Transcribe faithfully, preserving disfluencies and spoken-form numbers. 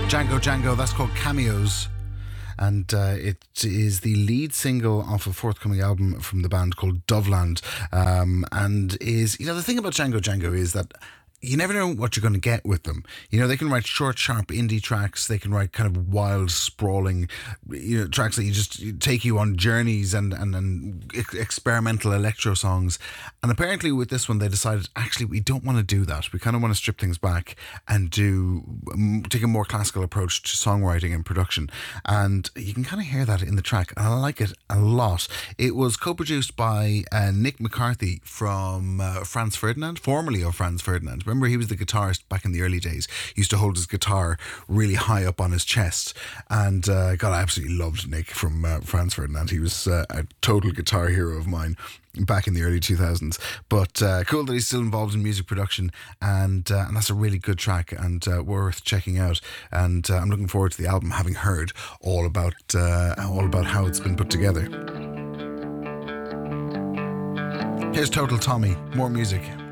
Django Django, that's called Cameos. And uh, it is the lead single off a forthcoming album from the band called Doveland. Um, and is, you know, the thing about Django Django is that you never know what you're going to get with them. You know, they can write short, sharp indie tracks. They can write kind of wild, sprawling, you know, tracks that you just take you on journeys and, and, and experimental electro songs. And apparently with this one, they decided, actually, we don't want to do that. We kind of want to strip things back and do take a more classical approach to songwriting and production. And you can kind of hear that in the track. And I like it a lot. It was co-produced by uh, Nick McCarthy from uh, Franz Ferdinand, formerly of Franz Ferdinand. Remember, he was the guitarist back in the early days. He used to hold his guitar really high up on his chest. And uh, God, I absolutely loved Nick from uh, Franz Ferdinand. He was uh, a total guitar hero of mine back in the early two thousands. But uh, cool that he's still involved in music production. And, uh, and that's a really good track and uh, worth checking out. And uh, I'm looking forward to the album, having heard all about, uh, all about how it's been put together. Here's Total Tommy. More music.